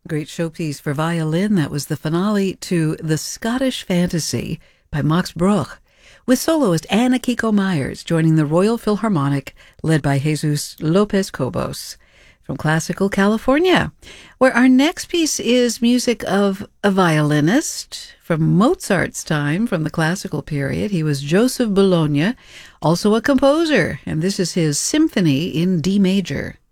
Great showpiece for violin. That was the finale to The Scottish Fantasy by Max Bruch, with soloist Anna Kiko Myers joining the Royal Philharmonic, led by Jesus Lopez Cobos, from classical California, where our next piece is music of a violinist from Mozart's time, from the classical period. He was Joseph Bologna, also a composer, and this is his Symphony in D major.